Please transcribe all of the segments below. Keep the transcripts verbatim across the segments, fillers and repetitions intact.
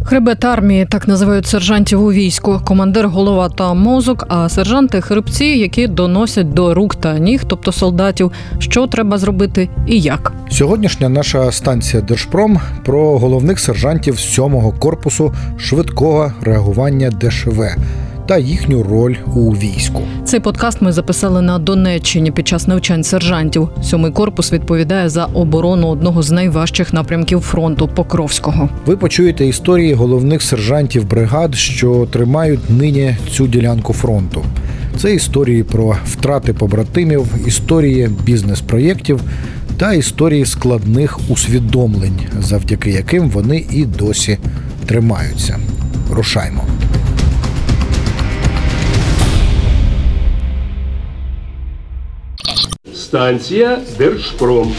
Хребет армії – так називають сержантів у війську. Командир – голова та мозок, а сержанти – хребці, які доносять до рук та ніг, тобто солдатів, що треба зробити і як. Сьогоднішня наша станція «Держпром» про головних сержантів сьомого корпусу швидкого реагування Де Ше Ve та їхню роль у війську. Цей подкаст ми записали на Донеччині під час навчань сержантів. Сьомий корпус відповідає за оборону одного з найважчих напрямків фронту – Покровського. Ви почуєте історії головних сержантів бригад, що тримають нині цю ділянку фронту. Це історії про втрати побратимів, історії бізнес-проєктів та історії складних усвідомлень, завдяки яким вони і досі тримаються. Рушаймо. Станція «Держпром».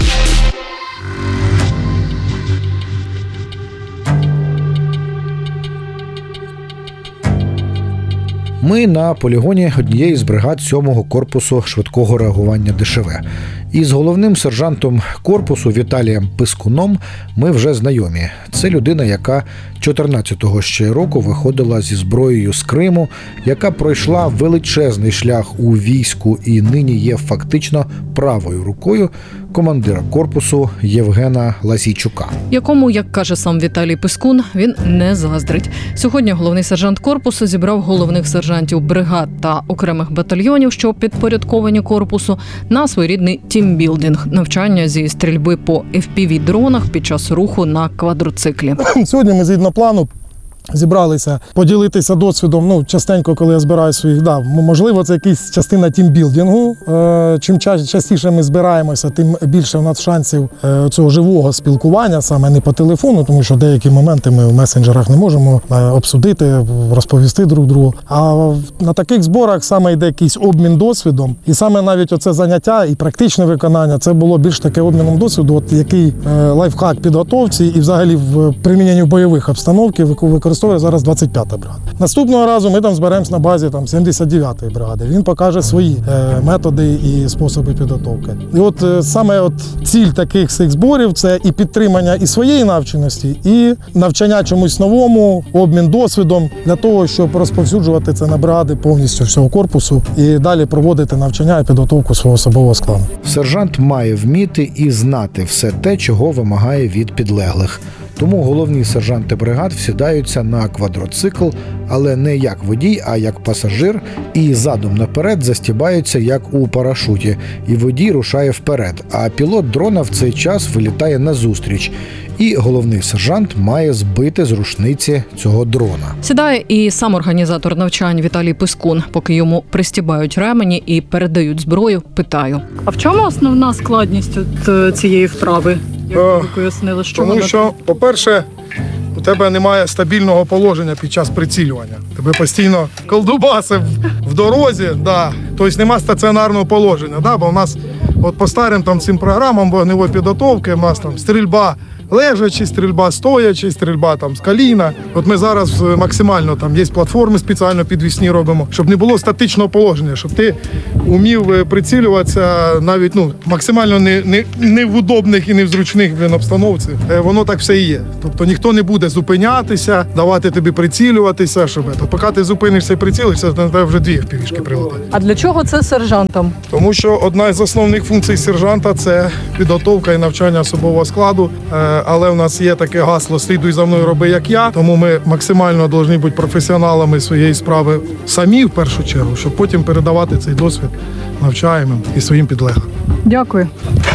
Ми на полігоні однієї з бригад сьомого корпусу швидкого реагування Де Ше Ve. І з головним сержантом корпусу Віталієм Пискуном ми вже знайомі. Це людина, яка чотирнадцятого ще року виходила зі зброєю з Криму, яка пройшла величезний шлях у війську і нині є фактично правою рукою командира корпусу Євгена Ласійчука. Якому, як каже сам Віталій Пискун, він не заздрить. Сьогодні головний сержант корпусу зібрав головних сержантів бригад та окремих батальйонів, що підпорядковані корпусу, на своєрідний тімбілдинг – навчання зі стрільби по еф пі ві-дронах під час руху на квадроциклі. Сьогодні ми згідно плану зібралися поділитися досвідом. Ну, частенько, коли я збираю своїх, да, можливо, це якась частина тімбілдингу. Чим частіше ми збираємося, тим більше в нас шансів цього живого спілкування, саме не по телефону, тому що деякі моменти ми в месенджерах не можемо обсудити, розповісти друг другу. А на таких зборах саме йде якийсь обмін досвідом. І саме навіть оце заняття і практичне виконання, це було більш таке обміном досвіду, от який лайфхак підготовці і взагалі в приміненні в бойових обстановках використовується зараз двадцять п'ята бригада. Наступного разу ми там зберемось на базі там сімдесят дев'ятої бригади. Він покаже свої е, методи і способи підготовки. І от е, саме от ціль таких цих зборів – це і підтримання і своєї навченості, і навчання чомусь новому, обмін досвідом для того, щоб розповсюджувати це на бригади повністю всього корпусу і далі проводити навчання і підготовку свого особового складу. Сержант має вміти і знати все те, чого вимагає від підлеглих. Тому головні сержанти бригад всідаються на квадроцикл, але не як водій, а як пасажир, і задом наперед застібаються, як у парашуті, і водій рушає вперед, а пілот дрона в цей час вилітає назустріч. І головний сержант має збити з рушниці цього дрона. Сідає і сам організатор навчань Віталій Пискун. Поки йому пристібають ремені і передають зброю, питаю. А в чому основна складність от цієї вправи? Як ви пояснили, що Тому вона... що, по-перше, у тебе немає стабільного положення під час прицілювання. Тебе постійно колдубаси в дорозі, да. Тобто немає стаціонарного положення. Да? Бо в нас от по старим там, цим програмам вогневої підготовки у нас там стрільба лежачи, стрільба стоячи, стрільба там з коліна. От ми зараз максимально, там є платформи спеціально підвісні робимо, щоб не було статичного положення, щоб ти умів прицілюватися навіть ну, максимально не, не, не в удобних і не в зручних блін, обстановці. Воно так все і є. Тобто ніхто не буде зупинятися, давати тобі прицілюватися, щоб то, поки ти зупинишся і прицілишся, то на тебе вже дві впівішки прилетять. А для чого це сержантам? Тому що одна з основних функцій сержанта – це підготовка і навчання особового складу. Але в нас є таке гасло «Слідуй за мною, роби як я», тому ми максимально повинні бути професіоналами своєї справи самі в першу чергу, щоб потім передавати цей досвід навчаємим і своїм підлеглим. Дякую.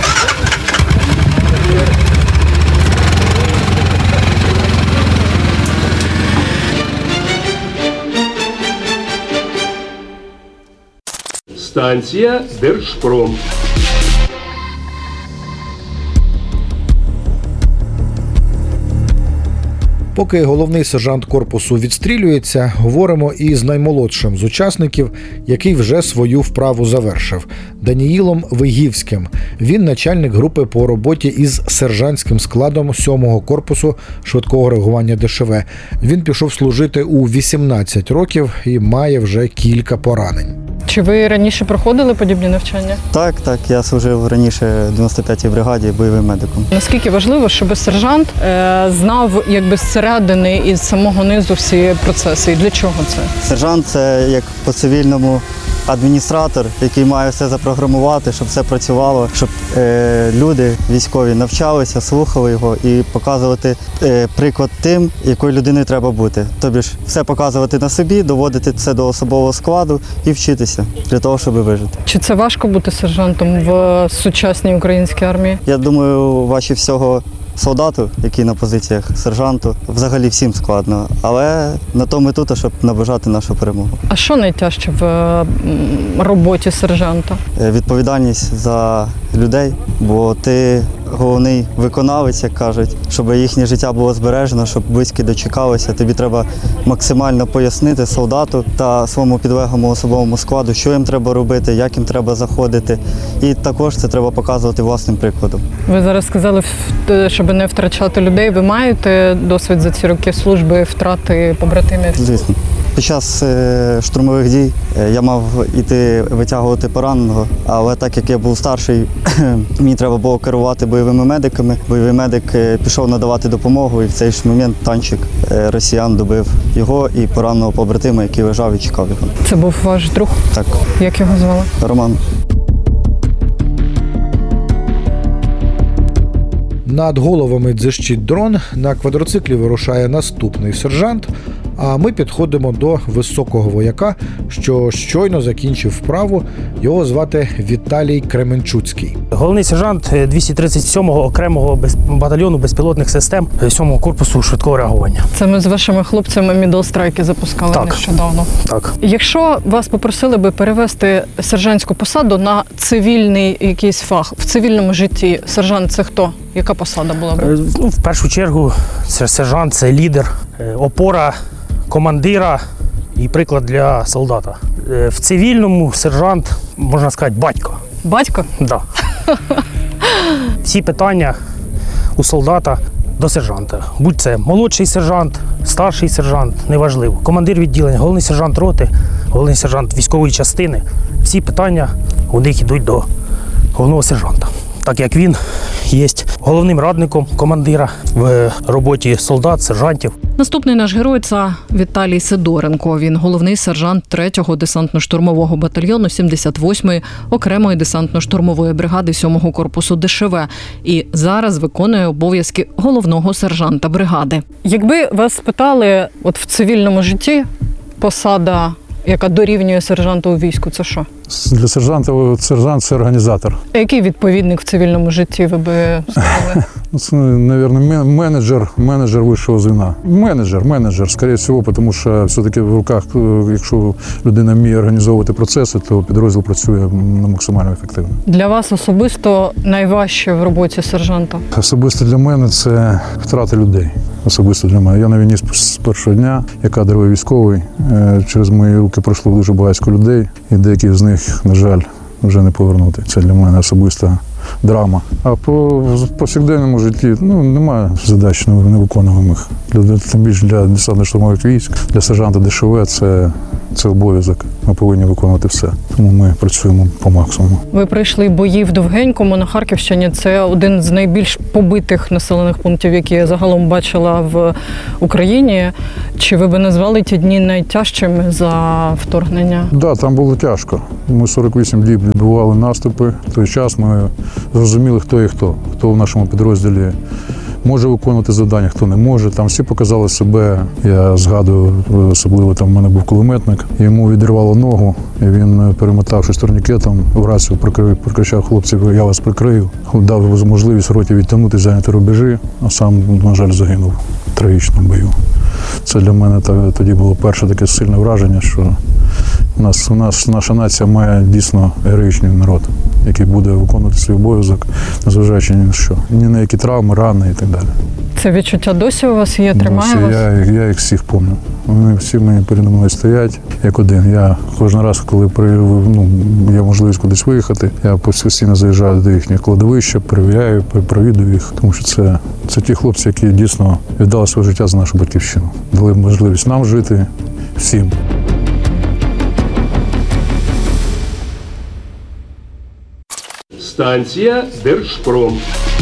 Станція «Держпром». Поки головний сержант корпусу відстрілюється, говоримо із наймолодшим з учасників, який вже свою вправу завершив – Даніїлом Вигівським. Він начальник групи по роботі із сержантським складом сьомого корпусу швидкого реагування Де Ше Ve. Він пішов служити у вісімнадцять років і має вже кілька поранень. Чи ви раніше проходили подібні навчання? Так, так, я служив раніше в дев'яносто п'ятій бригаді бойовим медиком. Наскільки важливо, щоб сержант е, знав якби зсередини і з самого низу всі процеси? І для чого це? Сержант це як по цивільному адміністратор, який має все запрограмувати, щоб все працювало, щоб е, люди військові навчалися, слухали його і показувати е, приклад тим, якою людиною треба бути. Тобі ж все показувати на собі, доводити це до особового складу і вчитися для того, щоб вижити. Чи це важко бути сержантом в сучасній українській армії? Я думаю, важче всього солдату, який на позиціях сержанту, взагалі всім складно, але на то ми тут, щоб наближати нашу перемогу. А що найтяжче в м, роботі сержанта? Е, Відповідальність за людей, бо ти головний виконавець, як кажуть, щоб їхнє життя було збережено, щоб близькі дочекалися. Тобі треба максимально пояснити солдату та своєму підлеглому особовому складу, що їм треба робити, як їм треба заходити. І також це треба показувати власним прикладом. Ви зараз сказали, щоб не втрачати людей. Ви маєте досвід за ці роки служби, втрати побратимів? Звісно. Під час е, штурмових дій е, я мав іти витягувати пораненого, але так як я був старший, мені треба було керувати бойовими медиками. Бойовий медик е, пішов надавати допомогу, і в цей ж момент танчик е, росіян добив його і пораненого побратима, який лежав і чекав його. Це був ваш друг? Так, Як його звали? Роман. Над головами дзищить дрон, на квадроциклі вирушає наступний сержант, а ми підходимо до високого вояка, що щойно закінчив вправу. Його звати Віталій Кременчуцький. Головний сержант двісті тридцять сьомого окремого без... батальйону безпілотних систем сьомого корпусу швидкого реагування. Це ми з вашими хлопцями мідл-страйки запускали Так. нещодавно. Так. Якщо вас попросили би перевести сержантську посаду на цивільний якийсь фах, в цивільному житті сержант це хто? Яка посада була б? Е, Ну, в першу чергу, це сержант це лідер, е, опора командира і приклад для солдата. Е, В цивільному сержант, можна сказати, батько. Батько? Да. Всі питання у солдата до сержанта. Будь це молодший сержант, старший сержант, неважливо. Командир відділення, головний сержант роти, головний сержант військової частини. Всі питання у них йдуть до головного сержанта. Так як він є головним радником командира в роботі солдат, сержантів. Наступний наш герой – це Віталій Сидоренко. Він головний сержант третього десантно-штурмового батальйону сімдесят восьмої окремої десантно-штурмової бригади сьомого корпусу ДШВ. І зараз виконує обов'язки головного сержанта бригади. Якби вас спитали, от в цивільному житті посада, яка дорівнює сержанту у війську, це що? Для сержанта сержант це організатор. А який відповідник в цивільному житті ви би сказали? Ну, це, мабуть, менеджер, менеджер вищого звена. Менеджер, менеджер, скоріше всього, тому що все-таки в руках, якщо людина вміє організовувати процеси, то підрозділ працює максимально ефективно. Для вас особисто найважче в роботі сержанта? Особисто для мене це втрата людей. Особисто для мене. Я на війні з першого дня, я кадровий військовий. Через мої руки пройшло дуже багато людей, і деякі з них, на жаль, вже не повернути. Це для мене особиста драма. А по повсякденному житті ну, немає задач невиконуваних. Для, тим більше для десантно-штурмових військ, для сержанта ДШВ це, це обов'язок. Ми повинні виконувати все. Тому ми працюємо по максимуму. Ви пройшли бої в Довгенькому на Харківщині. Це один з найбільш побитих населених пунктів, які я загалом бачила в Україні. Чи ви би назвали ті дні найтяжчими за вторгнення? Так, да, там було тяжко. Ми сорок вісім діб відбували наступи. В той час ми зрозуміли, хто і хто. Хто в нашому підрозділі може виконувати завдання, хто не може. Там всі показали себе. Я згадую, особливо там в мене був кулеметник. Йому відірвало ногу, і він, перемотавшись турнікетом, в рацію прикрив, прикричав хлопців, я вас прикрию. Дав можливість роті відтягнути, зайняти рубежі, а сам, на жаль, загинув в трагічному бою. Це для мене тоді було перше таке сильне враження, що у нас, у нас наша нація має дійсно героїчний народ, який буде виконувати свій обов'язок, незважаючи ні на що. Ні на які травми, рани і так далі. Це відчуття досі у вас є? Тримає Ну, вас? Я, я їх всіх пам'ятаю. Вони всі мені передо мною стоять як один. Я кожен раз, коли при, ну, є можливість кудись виїхати, я постійно заїжджаю до їхніх кладовища, перевіряю, провідую їх, тому що це, це ті хлопці, які дійсно віддали своє життя за нашу батьківщину. Дали можливість нам жити всім. Станція Держпром.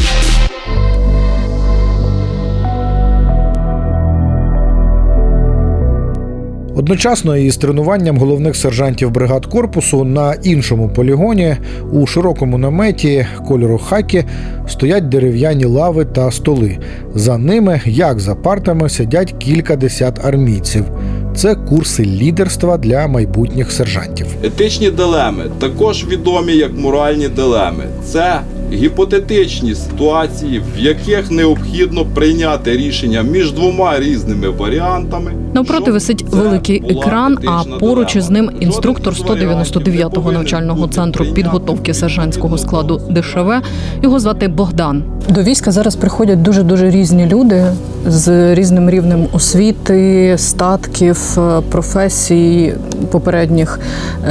Одночасно із тренуванням головних сержантів бригад корпусу на іншому полігоні у широкому наметі кольору хакі стоять дерев'яні лави та столи. За ними, як за партами, сидять кілька десят армійців. Це курси лідерства для майбутніх сержантів. Етичні дилеми також відомі як моральні дилеми. Це гіпотетичні ситуації, в яких необхідно прийняти рішення між двома різними варіантами. Навпроти висить великий екран, а поруч із ним інструктор сто дев'яносто дев'ятого навчального центру підготовки сержантського складу ДШВ. Його звати Богдан. До війська зараз приходять дуже-дуже різні люди з різним рівнем освіти, статків, професій попередніх.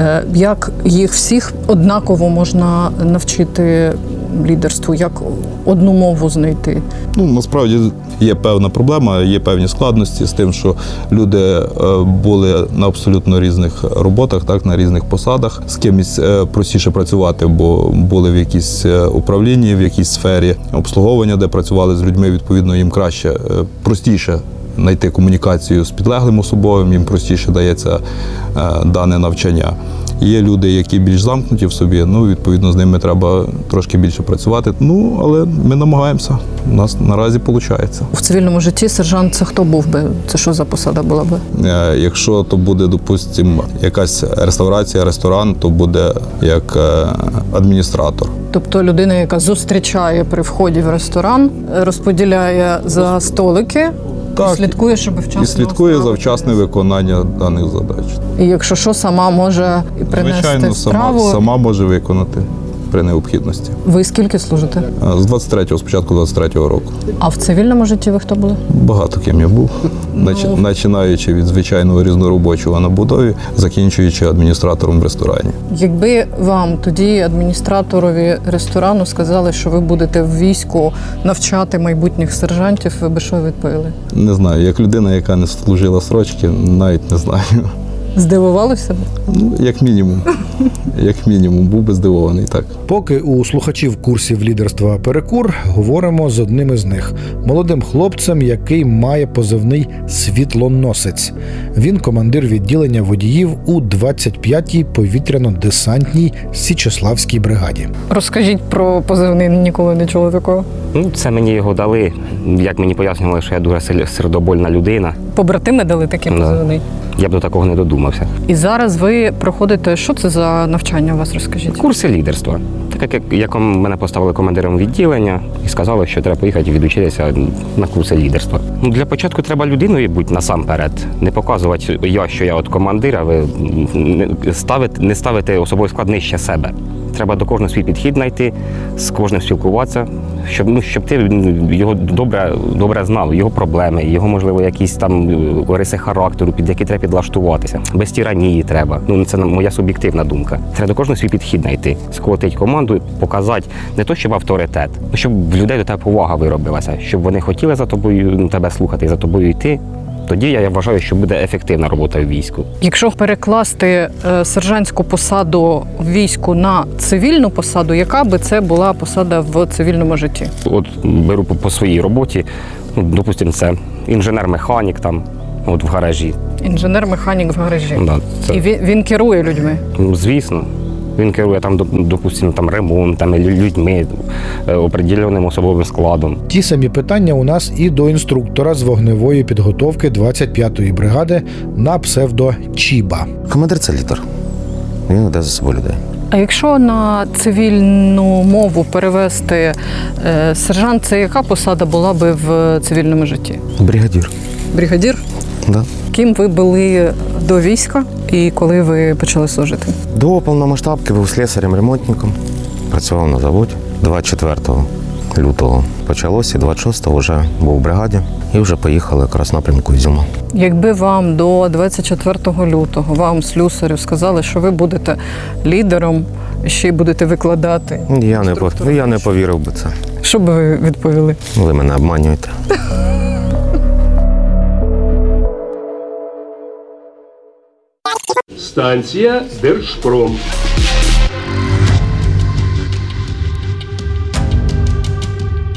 Як їх всіх однаково можна навчити лідерству, як одну мову знайти? Ну, насправді є певна проблема, є певні складності з тим, що люди були на абсолютно різних роботах, так, на різних посадах. З кимось простіше працювати, бо були в якійсь управлінні, в якійсь сфері обслуговування, де працювали з людьми, відповідно, їм краще, простіше знайти комунікацію з підлеглим особовим, їм простіше дається дане навчання. Є люди, які більш замкнуті в собі, ну, відповідно, з ними треба трошки більше працювати. Ну, але ми намагаємося. У нас наразі виходить. В цивільному житті сержант – це хто був би? Це що за посада була би? Якщо то буде, допустимо, якась реставрація, ресторан, то буде як адміністратор. Тобто людина, яка зустрічає при вході в ресторан, розподіляє за столики, так, і слідкує, щоб вчасно... І слідкує за вчасне виконання даних задач. І якщо що, сама може і принести Звичайно, страву? Сама, сама може виконати при необхідності. Ви скільки служите? З двадцять третього, спочатку двадцять третього року. А в цивільному житті ви хто були? Багато ким я був. Ну... Починаючи від звичайного різноробочого на будові, закінчуючи адміністратором в ресторані. Якби вам тоді, адміністраторові ресторану, сказали, що ви будете в війську навчати майбутніх сержантів, ви би що відповіли? Не знаю. Як людина, яка не служила срочки, навіть не знаю. Здивувалися б? Ну, як мінімум. Як мінімум, був би здивований, так. Поки у слухачів курсів лідерства перекур, говоримо з одним із них – молодим хлопцем, який має позивний «Світлоносець». Він командир відділення водіїв у двадцять п'ятій повітряно-десантній Січеславській бригаді. Розкажіть про позивний, ніколи не чули такого. Ну, це мені його дали, як мені пояснювали, що я дуже сердобольна людина. Побратими дали такий Да. позивний? Я б до такого не додумався. І зараз ви проходите, що це за навчання у вас, розкажіть? Курси лідерства. Так як, як мене поставили командиром відділення і сказали, що треба поїхати відучитися на курси лідерства. Ну, для початку треба людиною бути насамперед. Не показувати я, що я от командир, а ви не ставити, не ставити особовий склад нижче себе. Треба до кожного свій підхід знайти, з кожним спілкуватися, щоб, ну, щоб ти його добре, добре знав, його проблеми, його, можливо, якісь там риси характеру, під які треба підлаштуватися. Без тиранії треба. Ну, це моя суб'єктивна думка. Треба до кожного свій підхід знайти, сколотити команду, показати не то, щоб авторитет, а щоб в людей до тебе повага виробилася, щоб вони хотіли за тобою, ну, тебе слухати і за тобою йти. Тоді я вважаю, що буде ефективна робота в війську. Якщо перекласти е, сержантську посаду в війську на цивільну посаду, яка би це була посада в цивільному житті? От беру по, по своїй роботі, ну, допустимо, це інженер-механік там, от в гаражі. Інженер-механік в гаражі. Да, це... І він, він керує людьми? Ну, звісно. Він керує там, допустимо, там ремонтами, людьми, определеним особовим складом. Ті самі питання у нас і до інструктора з вогневої підготовки двадцять п'ятої бригади на псевдо Чіба. Командир – це лідер. Він веде за собою людей. А якщо на цивільну мову перевести, е, сержант – це яка посада була би в цивільному житті? Бригадір. Бригадір? Да. Ким ви були до війська і коли ви почали служити? До повномасштабки був слесарем-ремонтником, працював на заводі. двадцять четвертого лютого почалося, двадцять шостого вже був в бригаді і вже поїхали якраз напрямку Ізюма. Якби вам до двадцять четвертого лютого, вам, слюсарю, сказали, що ви будете лідером, ще й будете викладати? Я не, ну, я не повірив би це. Що б ви відповіли? Ви мене обманюєте. Станція Держпром.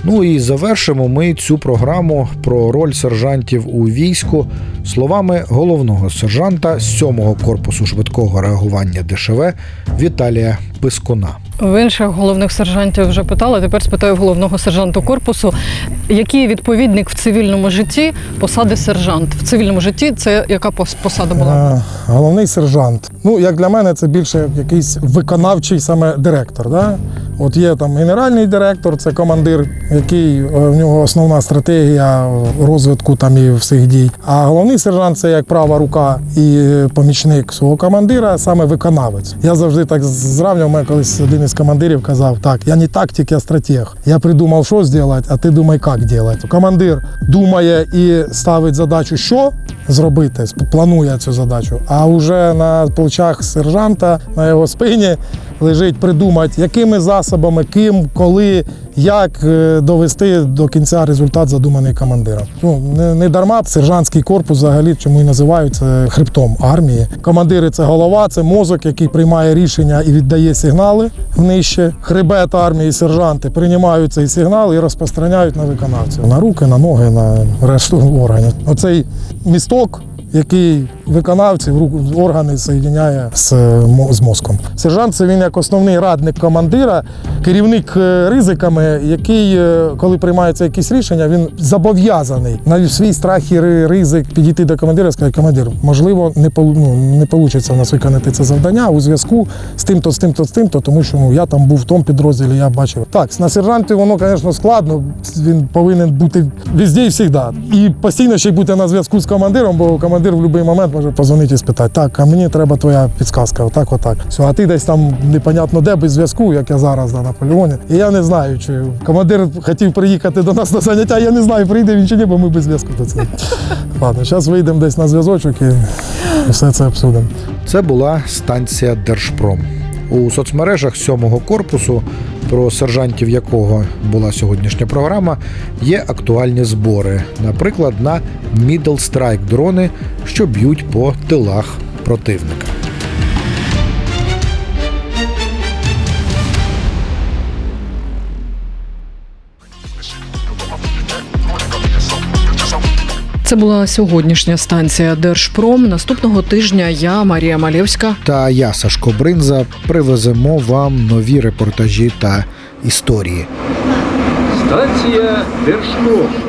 Ну і завершимо ми цю програму про роль сержантів у війську словами головного сержанта сьомого корпусу швидкого реагування ДШВ Віталія Пискуна. В інших головних сержантів вже питали, тепер спитаю головного сержанта корпусу, який відповідник в цивільному житті посади сержант? В цивільному житті це яка посада була? Е, головний сержант. Ну, як для мене, це більше як якийсь виконавчий саме директор. Да? От є там генеральний директор, це командир, який в нього основна стратегія розвитку там і всіх дій. А головний сержант це як права рука і помічник свого командира, саме виконавець. Я завжди так зрівнював, мене колись один із командирів казав, так, я не тактик, я стратег. Я придумав, що зробити, а ти думай, як робити. Командир думає і ставить задачу, що зробити, планує цю задачу, а вже на плечах сержанта, на його спині лежить придумати, якими засобами, ким, коли, як довести до кінця результат, задуманий командиром. Ну, не, не дарма сержантський корпус взагалі, чому і називають це хребтом армії. Командири – це голова, це мозок, який приймає рішення і віддає сигнали нижче. Хребет армії, сержанти приймають цей сигнал і розпространяють на виконавців. На руки, на ноги, на решту органів. Оцей місток, який виконавців, органи соєдиняє з, з мозком. Сержант – це він як основний радник командира, керівник ризиками, який, коли приймається якісь рішення, він зобов'язаний на свій страх і ризик підійти до командира і сказати, командир, можливо, не, ну, не вийде в нас виконати це завдання у зв'язку з тим-то, з тим-то, з тим-то, тому що ну, я там був в тому підрозділі, я бачив. Так, на сержанті воно, звісно, складно, він повинен бути везде і завжди. І постійно ще й бути на зв'язку з командиром, бо командир в будь-який момент може позвонити і спитати, так, а мені треба твоя підказка, отак, отак. Все, а ти десь там непонятно де, без зв'язку, як я зараз на полігоні. І я не знаю, чи командир хотів приїхати до нас на заняття, я не знаю, прийде він чи ні, бо ми без зв'язку до цього. Ладно, зараз вийдемо десь на зв'язочок і все це обсудимо. Це була станція Держпром. У соцмережах сьомого корпусу, про сержантів якого була сьогоднішня програма, є актуальні збори. Наприклад, на Middle Strike дрони, що б'ють по тилах противника. Це була сьогоднішня станція Держпром. Наступного тижня я, Марія Малєвська та я, Сашко Бринза, привеземо вам нові репортажі та історії. Станція Держпром.